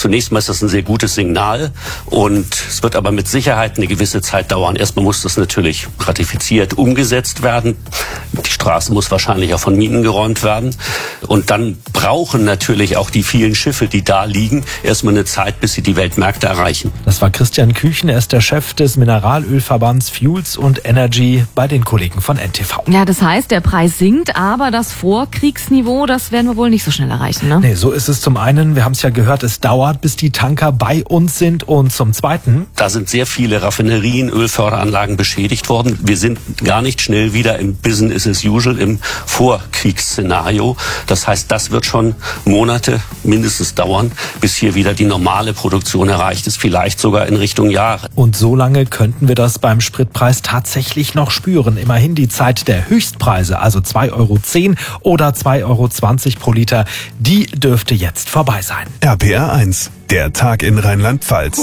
Zunächst mal ist das ein sehr gutes Signal und es wird aber mit Sicherheit eine gewisse Zeit dauern. Erstmal muss das natürlich ratifiziert umgesetzt werden. Die Straße muss wahrscheinlich auch von Minen geräumt werden. Und dann brauchen natürlich auch die vielen Schiffe, die da liegen, erstmal eine Zeit, bis sie die Weltmärkte erreichen. Das war Christian Küchen, er ist der Chef des Mineralölverbands Fuels und Energy bei den Kollegen von NTV. Ja, das heißt, der Preis sinkt, aber das Vorkriegsniveau, das werden wir wohl nicht so schnell erreichen, ne? Nee, so ist es zum einen, wir haben es ja gehört, es dauert, bis die Tanker bei uns sind, und zum zweiten, da sind sehr viele Raffinerien, Ölförderanlagen beschädigt worden. Wir sind gar nicht schnell wieder im Business as usual, im Vorkriegsszenario. Das heißt, das wird schon Monate mindestens dauern, bis hier wieder die normale Produktion erreicht ist, vielleicht sogar in Richtung Jahre. Und so lange könnten wir das beim Spritpreis tatsächlich noch spüren. Immerhin die Zeit der Höchstpreise, also 2,10 € oder 2,20 € pro Liter, die dürfte jetzt vorbei sein. RPR 1, der Tag in Rheinland-Pfalz.